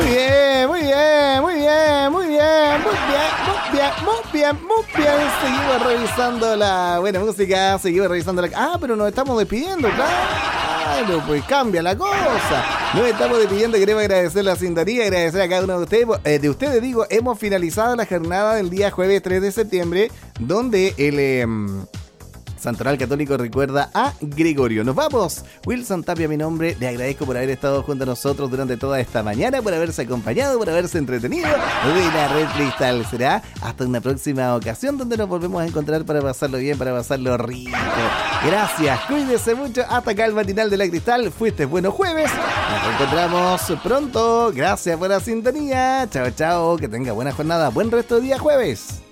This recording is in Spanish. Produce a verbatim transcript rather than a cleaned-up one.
Muy bien, muy bien, muy bien, muy bien, muy bien, muy bien, muy bien, muy bien. Seguimos revisando la buena música, seguimos revisando la... Ah, pero nos estamos despidiendo, claro, pues cambia la cosa. Nos estamos despidiendo, queremos agradecer la sintonía, agradecer a cada uno de ustedes. Eh, de ustedes digo, hemos finalizado la jornada del día jueves tres de septiembre, donde el... Eh, Santoral Católico recuerda a Gregorio. Nos vamos. Wilson Tapia, mi nombre. Le agradezco por haber estado junto a nosotros durante toda esta mañana, por haberse acompañado, por haberse entretenido. De la Red Cristal. Será hasta una próxima ocasión donde nos volvemos a encontrar para pasarlo bien, para pasarlo rico. Gracias. Cuídese mucho. Hasta acá el matinal de la Cristal. Fuiste Bueno Jueves. Nos encontramos pronto. Gracias por la sintonía. Chao, chao. Que tenga buena jornada. Buen resto de día jueves.